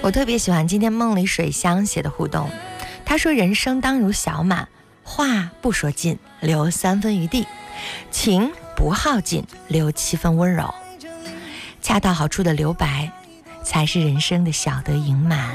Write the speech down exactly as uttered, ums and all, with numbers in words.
我特别喜欢今天梦里水香写的互动，他说人生当如小马，话不说尽，留三分余地，情不耗尽，留七分温柔，恰到好处的留白才是人生的小得盈满。